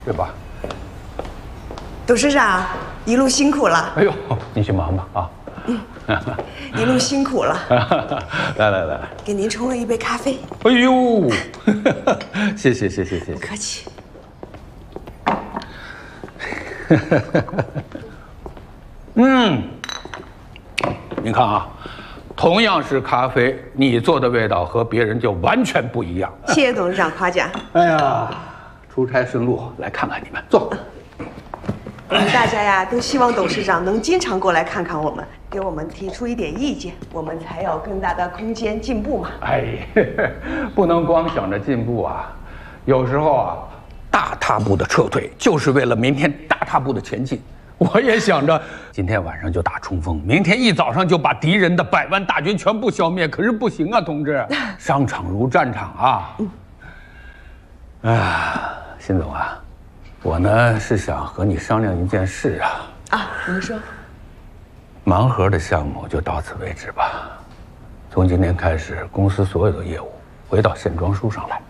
对吧？ 董事长，一路辛苦了。 哎呦，你去忙吧啊。 一路辛苦了。 来， 给您冲了一杯咖啡。 哎呦，谢谢。 不客气。 您看啊，同样是咖啡，你做的味道和别人就完全不一样。 谢谢董事长夸奖。 哎呀，出差顺路，来看看你们，坐。 我们大家呀都希望董事长能经常过来看看我们，给我们提出一点意见，我们才有更大的空间进步嘛。 哎，不能光想着进步啊，有时候啊，大踏步的撤退就是为了明天大踏步的前进。我也想着今天晚上就打冲锋，明天一早上就把敌人的100万大军全部消灭。可是不行啊，同志，商场如战场啊。辛总啊，我呢是想和你商量一件事啊。 您说。 盲盒的项目就到此为止吧。从今天开始，公司所有的业务回到线装书上来。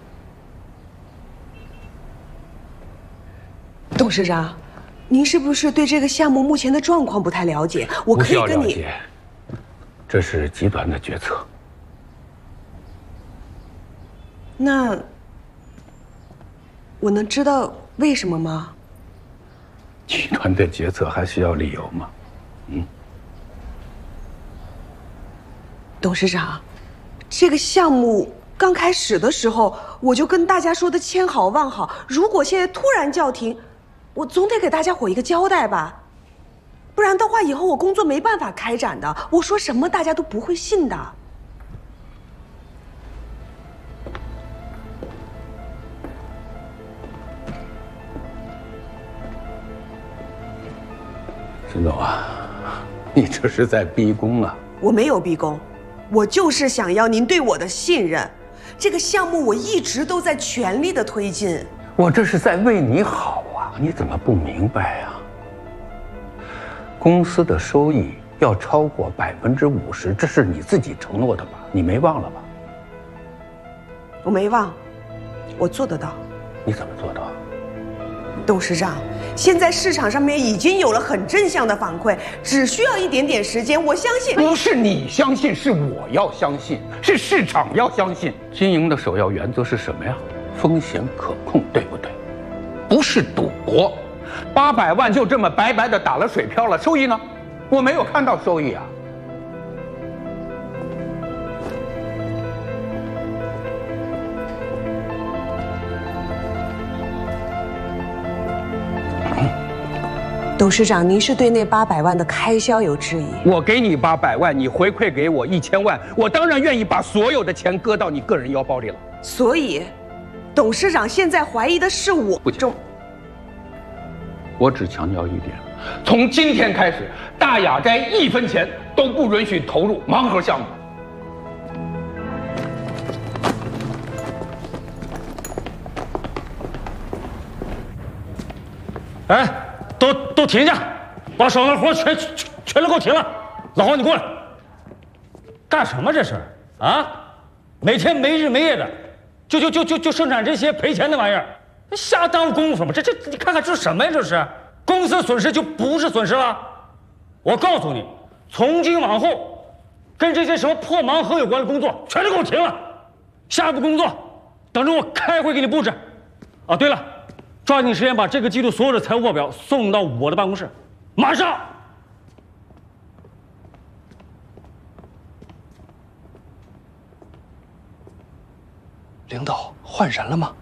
董事长，您是不是对这个项目目前的状况不太了解？我可以跟你。 不需要了解，这是集团的决策。 那我能知道为什么吗？ 集团的决策还需要理由吗？ 董事长，这个项目刚开始的时候，我就跟大家说的千好万好。如果现在突然叫停，我总得给大家伙一个交代吧，不然的话，以后我工作没办法开展的。我说什么大家都不会信的。 沈总啊，你这是在逼宫啊！ 我没有逼宫，我就是想要您对我的信任。这个项目我一直都在全力的推进。 我这是在为你好啊，你怎么不明白啊？公司的收益要超过50%，这是你自己承诺的吧？你没忘了吧？ 我没忘，我做得到。 你怎么做到？ 董事长，现在市场上面已经有了很正向的反馈，只需要一点点时间，我相信。 不是你相信，是我要相信，是市场要相信。经营的首要原则是什么呀？风险可控，对不对？不是赌博。800万就这么白白的打了水漂了，收益呢？我没有看到收益啊。 董事长，您是对那800万的开销有质疑？ 我给你800万，你回馈给我1000万，我当然愿意把所有的钱搁到你个人腰包里了。 所以，董事长现在怀疑的是我不中。我只强调一点，从今天开始，大雅斋1分钱都不允许投入盲盒项目。 哎，都停下，把手上活全都给我停了。老黄，你过来，干什么这是？啊，每天没日没夜的，就生产这些赔钱的玩意儿，瞎耽误功夫吗？这你看看这是什么呀？这是公司损失就不是损失了。我告诉你，从今往后，跟这些什么破盲盒有关的工作全都给我停了。下一步工作，等着我开会给你布置。啊，对了。抓紧时间把这个季度所有的财务报表送到我的办公室，马上！ 领导换人了吗？